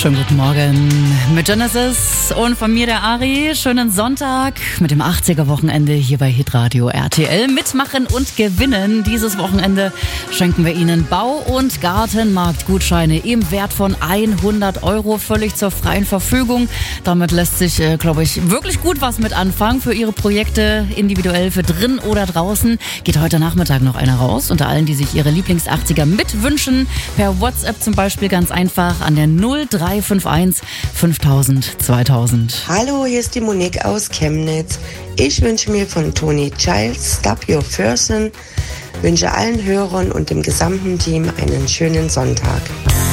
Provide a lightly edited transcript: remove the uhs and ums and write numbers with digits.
Schönen guten Morgen mit Genesis und von mir der Ari. Schönen Sonntag mit dem 80er-Wochenende hier bei Hitradio RTL. Mitmachen und gewinnen. Dieses Wochenende schenken wir Ihnen Bau- und Gartenmarktgutscheine im Wert von 100 Euro völlig zur freien Verfügung. Damit lässt sich, glaube ich, wirklich gut was mit anfangen für Ihre Projekte, individuell für drin oder draußen. Geht heute Nachmittag noch einer raus. Unter allen, die sich ihre Lieblings-80er mitwünschen. Per WhatsApp zum Beispiel ganz einfach an der 0351 5000 2000. Hallo, hier ist die Monique aus Chemnitz. Ich wünsche mir von Tony Childs Stop Your Person, wünsche allen Hörern und dem gesamten Team einen schönen Sonntag.